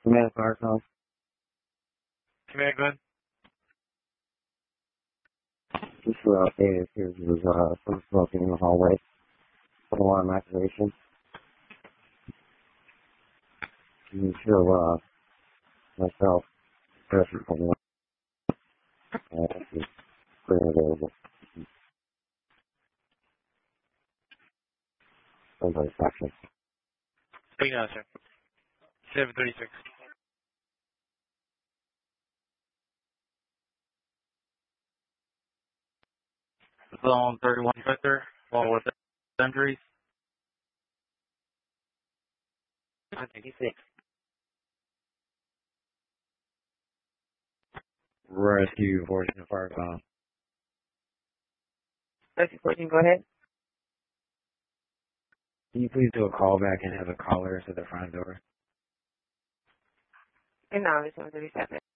Command fire call. Command, go ahead. This update here was some smoking in the hallway. Alarm activation. You show myself, person from the pretty available. Somebody's action. Speak now, sir. 736. Zone 31 Victor, all with injuries. 156. Rescue 14 fire call. Rescue 14, go ahead. Can you please do a call back and have a caller to the front door? And now it's 737.